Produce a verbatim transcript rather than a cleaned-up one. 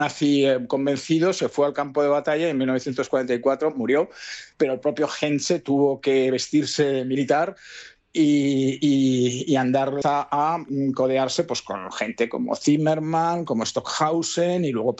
nazi eh, convencido, se fue al campo de batalla y en mil novecientos cuarenta y cuatro murió, pero el propio Hentze tuvo que vestirse de militar y, y, y andar a, a codearse pues, con gente como Zimmermann, como Stockhausen y luego